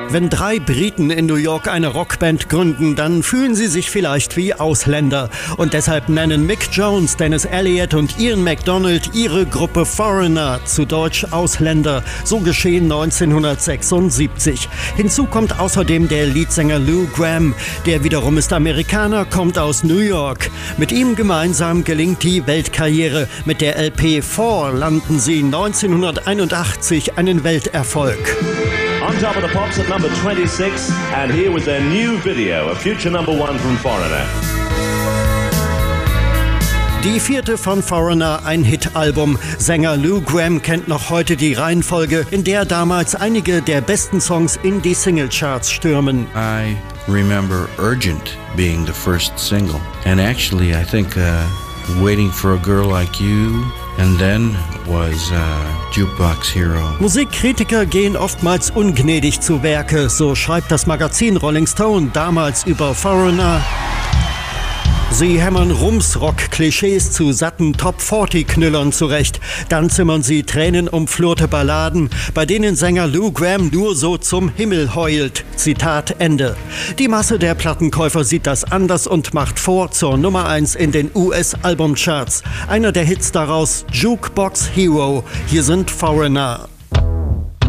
Wenn 3 Briten in New York eine Rockband gründen, dann fühlen sie sich vielleicht wie Ausländer. Und deshalb nennen Mick Jones, Dennis Elliott und Ian MacDonald ihre Gruppe Foreigner, zu Deutsch Ausländer. So geschehen 1976. Hinzu kommt außerdem der Leadsänger Lou Gramm. Der wiederum ist Amerikaner, kommt aus New York. Mit ihm gemeinsam gelingt die Weltkarriere. Mit der LP 4 landen sie 1981 einen Welterfolg. On top of the pops at number 26, and here with their new video, a future number 1 from Foreigner. Die 4. von Foreigner, ein Hit-Album. Sänger Lou Gramm kennt noch heute die Reihenfolge, in der damals einige der besten Songs in die Singlecharts stürmen. I remember Urgent being the first single. And actually, I think Waiting for a Girl Like You, and then was Jukebox Hero. Musikkritiker gehen oftmals ungnädig zu Werke, so schreibt das Magazin Rolling Stone damals über Foreigner. Sie hämmern Rums-Rock-Klischees zu satten Top-40-Knüllern zurecht. Dann zimmern sie tränenumflorte Balladen, bei denen Sänger Lou Gramm nur so zum Himmel heult. Zitat Ende. Die Masse der Plattenkäufer sieht das anders und macht vor zur Nummer 1 in den US-Albumcharts. Einer der Hits daraus, Jukebox Hero. Hier sind Foreigner.